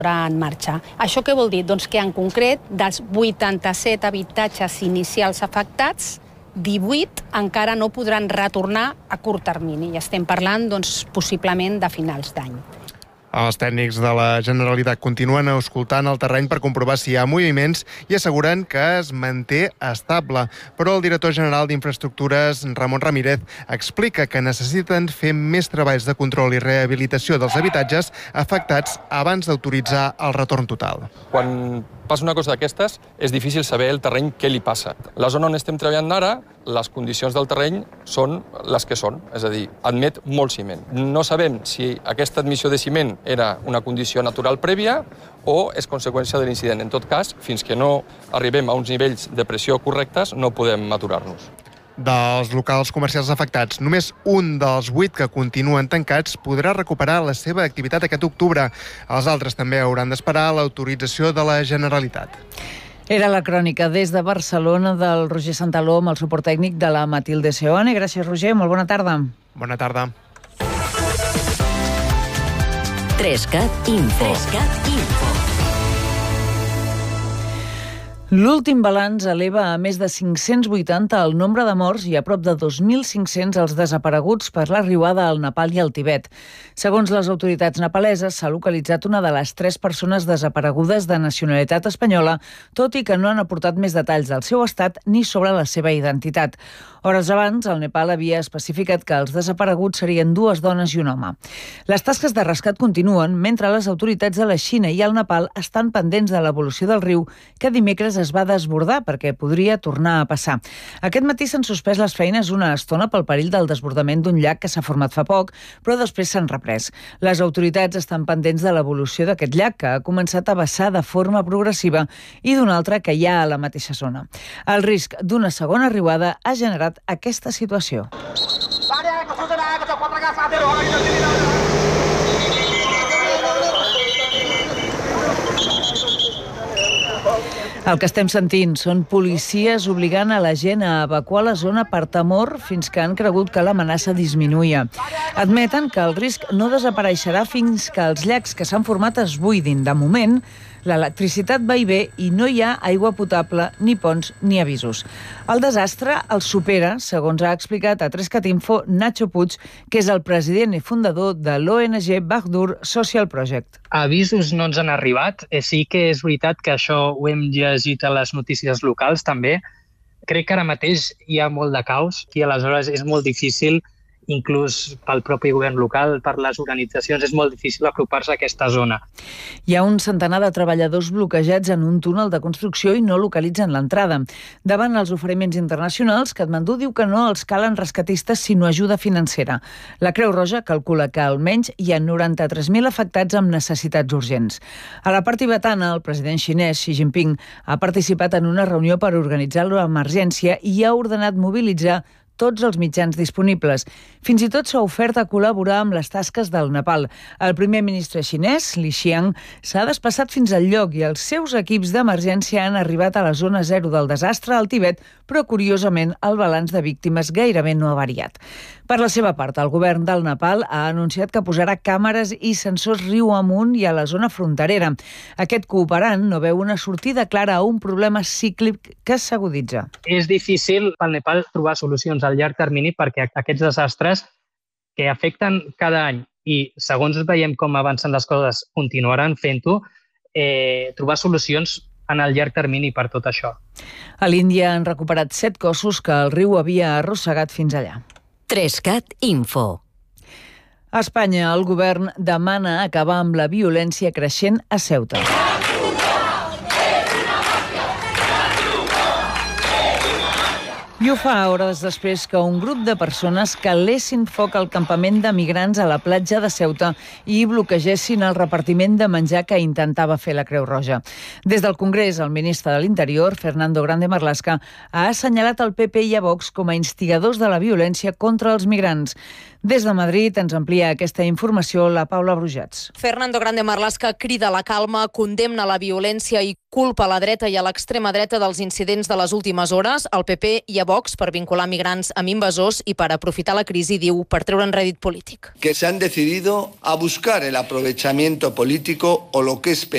en marxa. Això què vol dir? Doncs que en concret, dels 87 habitatges inicials afectats, 18 encara no podran retornar a curt termini. I estem parlant, doncs, possiblement de finals d'any. Els tècnics de la Generalitat continuen auscultant el terreny per comprovar si hi ha moviments i asseguren que es manté estable. Però el director general d'Infraestructures, Ramon Ramírez, explica que necessiten fer més treballs de control i rehabilitació dels habitatges afectats abans d'autoritzar el retorn total. Quan passa una cosa d'aquestes, és difícil saber el terreny què li passa. La zona on estem treballant ara, les condicions del terreny són les que són, és a dir, admet molt ciment. No sabem si aquesta admissió de ciment era una condició natural prèvia o és conseqüència de l'incident. En tot cas, fins que no arribem a uns nivells de pressió correctes, no podem aturar-nos. Dels locals comercials afectats, només un dels 8 que continuen tancats podrà recuperar la seva activitat aquest octubre. Els altres també hauran d'esperar l'autorització de la Generalitat. Era la crònica des de Barcelona del Roger Santaló amb el suport tècnic de la Matilde Seoane. Gràcies, Roger. Molt bona tarda. Bona tarda. 3CAT Info. L'últim balanç eleva a més de 580 el nombre de morts i a prop de 2.500 els desapareguts per la riuada al Nepal i al Tibet. Segons les autoritats nepaleses, s'ha localitzat una de les 3 persones desaparegudes de nacionalitat espanyola, tot i que no han aportat més detalls del seu estat ni sobre la seva identitat. Hores abans, el Nepal havia especificat que els desapareguts serien 2 dones i un home. Les tasques de rescat continuen mentre les autoritats de la Xina i el Nepal estan pendents de l'evolució del riu, que dimecres es va desbordar perquè podria tornar a passar. Aquest matí s'han suspès les feines una estona pel perill del desbordament d'un llac que s'ha format fa poc, però després s'han reprès. Les autoritats estan pendents de l'evolució d'aquest llac, que ha començat a vessar de forma progressiva, i d'un altre que hi ha a la mateixa zona. El risc d'una segona riuada ha generat aquesta situació. El que estem sentint són policies obligant a la gent a evacuar la zona per temor fins que han cregut que l'amenaça disminuïa. Admeten que el risc no desapareixerà fins que els llacs que s'han format es buidin. De moment, l'electricitat va i ve i no hi ha aigua potable, ni ponts, ni avisos. El desastre el supera, segons ha explicat a 3CAT Info Nacho Puig, que és el president i fundador de l'ONG Bahdur Social Project. Avisos no ens han arribat. Sí que és veritat que això ho hem llegit a les notícies locals també. Crec que ara mateix hi ha molt de caos i aleshores és molt difícil, inclús pel propi govern local, per les organitzacions, és molt difícil apropar-se a aquesta zona. Hi ha un centenar de treballadors bloquejats en un túnel de construcció i no localitzen l'entrada. Davant els oferiments internacionals, Katmandú diu que no els calen rescatistes sinó ajuda financera. La Creu Roja calcula que almenys hi ha 93.000 afectats amb necessitats urgents. A la part tibetana, el president xinès Xi Jinping ha participat en una reunió per organitzar l'emergència i ha ordenat mobilitzar tots els mitjans disponibles. Fins i tot s'ha ofert a col·laborar amb les tasques del Nepal. El primer ministre xinès, Li Qiang, s'ha desplaçat fins al lloc i els seus equips d'emergència han arribat a la zona zero del desastre al Tibet, però curiosament el balanç de víctimes gairebé no ha variat. Per la seva part, el govern del Nepal ha anunciat que posarà càmeres i sensors riu amunt i a la zona fronterera. Aquest cooperant no veu una sortida clara a un problema cíclic que s'aguditza. És difícil pel Nepal trobar solucions a llarg termini perquè aquests desastres que afecten cada any i segons veiem com avancen les coses continuaran fent-ho, trobar solucions en el llarg termini per tot això. A l'Índia han recuperat 7 cossos que el riu havia arrossegat fins allà. 3CAT Info. A Espanya, el govern demana acabar amb la violència creixent a Ceuta. I ho fa hores després que un grup de persones calessin foc al campament de migrants a la platja de Ceuta i bloquegessin el repartiment de menjar que intentava fer la Creu Roja. Des del Congrés, el ministre de l'Interior, Fernando Grande Marlaska, ha assenyalat el PP i a Vox com a instigadors de la violència contra els migrants. Des de Madrid ens amplia aquesta informació la Paula Brujats. Fernando Grande Marlaska crida a la calma, condemna la violència i culpa a la dreta i a l'extrema dreta dels incidents de les últimes hores, al PP i a Vox per vincular migrants amb invasors i per aprofitar la crisi, diu, per treure'n rèdit polític. Que se han decidido a buscar el aprovechamiento político o lo que es